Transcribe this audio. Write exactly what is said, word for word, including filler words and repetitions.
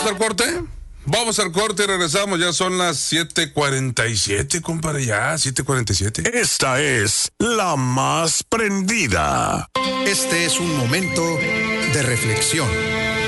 Vamos al corte. Vamos al corte y regresamos. Ya son las siete cuarenta y siete, compadre. Ya, siete cuarenta y siete. Esta es la más prendida. Este es un momento de reflexión.